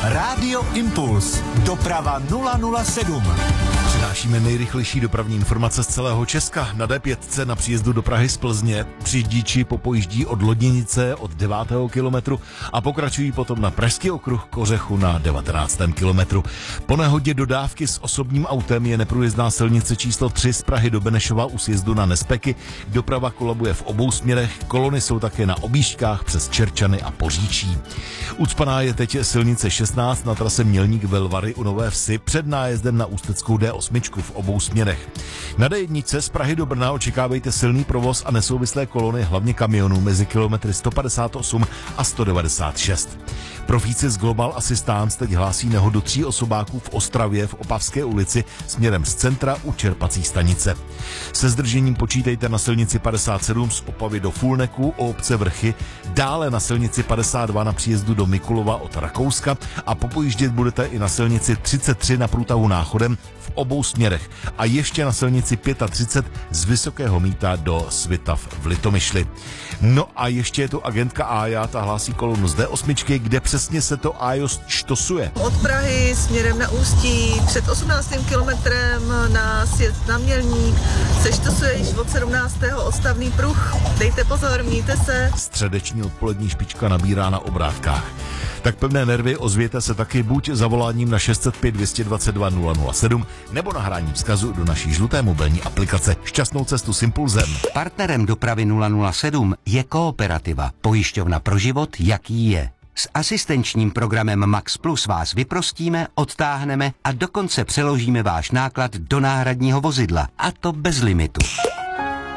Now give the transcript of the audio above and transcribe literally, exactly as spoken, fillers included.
Rádio Impuls. Doprava nula nula sedm. Přinášíme nejrychlejší dopravní informace z celého Česka. Na D pět na příjezdu do Prahy z Plzně řidiči popojíždí od Loděnice od devátého kilometru a pokračují potom na Pražský okruh k Ořechu na devatenáctém kilometru. Po nehodě dodávky s osobním autem je neprůjezdná silnice číslo tři z Prahy do Benešova u sjezdu na Nespeky. Doprava kolabuje v obou směrech, kolony jsou také na objížďkách přes Čerčany a Poříčí. Ucpaná je teď silnice šestnáct na trase Mělník Velvary u Nové Vsi před nájezdem na Ústeckou D osm v obou směrech. Na D jedna z Prahy do Brna očekávejte silný provoz a nesouvislé kolony, hlavně kamionů mezi kilometry sto padesát osm a sto devadesát šest. Profíci z Global Assistance teď hlásí nehodu tří osobáků v Ostravě v Opavské ulici směrem z centra u čerpací stanice. Se zdržením počítejte na silnici padesát sedm z Opavy do Fulneku u obce Vrchy, dále na silnici padesát dva na příjezdu do Mikulova od Rakouska a popojíždět budete i na silnici třicet tři na průtahu Náchodem v obou směrech a ještě na silnici třicet pět z Vysokého Mýta do Svitav v Litomyšli. No a ještě je tu agentka Ája, ta hlásí kolonu z D osm, kde přesně se to Ájo štosuje. Od Prahy směrem na Ústí před osmnáctým kilometrem na sjezd na Mělník se štosuje již od sedmnáctého odstavný pruh. Dejte pozor, mějte se. Středeční odpolední špička nabírá na obrátkách. Tak pevné nervy, ozvěte se taky buď zavoláním na šest set pět dvě dvacet dva nula nula sedm nebo nahráním vzkazu do naší žluté mobilní aplikace. Šťastnou cestu s Impulzem. Partnerem dopravy nula nula sedm je Kooperativa, pojišťovna pro život, jaký je. S asistenčním programem Max Plus vás vyprostíme, odtáhneme a dokonce přeložíme váš náklad do náhradního vozidla. A to bez limitu.